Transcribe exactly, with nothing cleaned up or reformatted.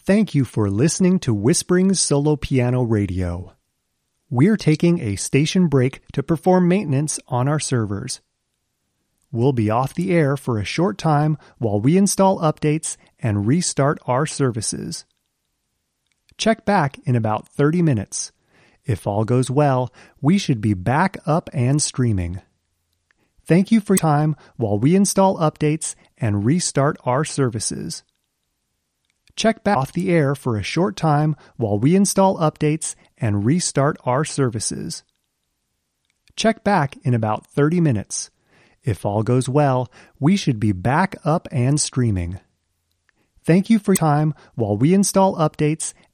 Thank you for listening to Whispering's Solo Piano Radio. We're taking a station break to perform maintenance on our servers. We'll be off the air for a short time while we install updates and restart our services. Check back in about thirty minutes. If all goes well, we should be back up and streaming. Thank you for your time while we install updates and restart our services. Check back off the air for a short time while we install updates and restart our services. Check back in about thirty minutes. If all goes well, we should be back up and streaming. Thank you for your time while we install updates